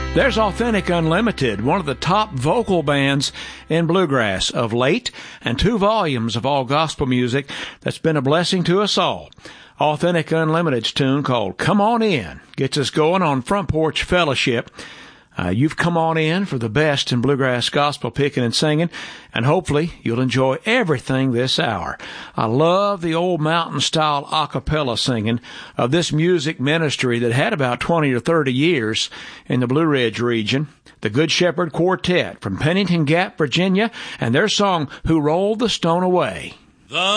There's Authentic Unlimited, one of the top vocal bands in bluegrass of late, and 2 volumes of all gospel music that's been a blessing to us all. Authentic Unlimited's tune called Come On In gets us going on Front Porch Fellowship. You've come on in for the best in bluegrass gospel picking and singing, and hopefully you'll enjoy everything this hour. I love the old mountain-style a cappella singing of this music ministry that had about 20 or 30 years in the Blue Ridge region. The Good Shepherd Quartet from Pennington Gap, Virginia, and their song, Who Rolled the Stone Away.